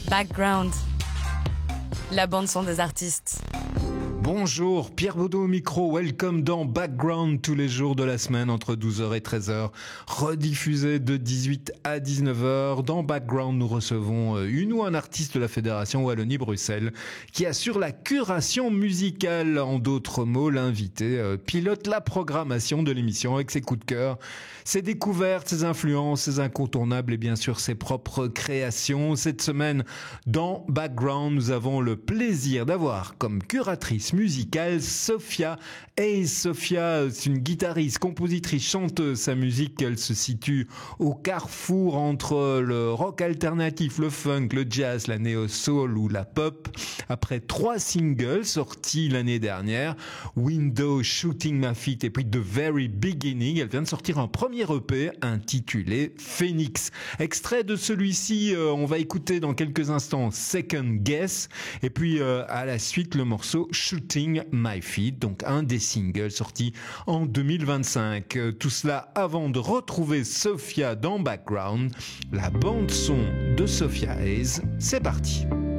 Background, la bande-son des artistes. Bonjour, Pierre Baudot au micro, welcome dans Background tous les jours de la semaine entre 12h et 13h, rediffusé de 18 à 19h. Dans Background, nous recevons une ou un artiste de la Fédération Wallonie-Bruxelles qui assure la curation musicale. En d'autres mots, l'invité pilote la programmation de l'émission avec ses coups de cœur, ses découvertes, ses influences, ses incontournables et bien sûr ses propres créations. Cette semaine, dans Background, nous avons le plaisir d'avoir comme curatrice musicale Sophia Hayes. Sophia, c'est une guitariste, compositrice, chanteuse. Sa musique, elle se situe au carrefour entre le rock alternatif, le funk, le jazz, la néo-soul ou la pop. Après 3 singles sortis l'année dernière, Window, Shooting My Feet et puis The Very Beginning, elle vient de sortir un premier EP intitulé Phoenix. Extrait de celui-ci, on va écouter dans quelques instants Second Guess et puis à la suite le morceau Shooting My Feet, donc un des singles sortis en 2025. Tout cela avant de retrouver Sophia dans Background, la bande son de Sophia Hayes. C'est parti.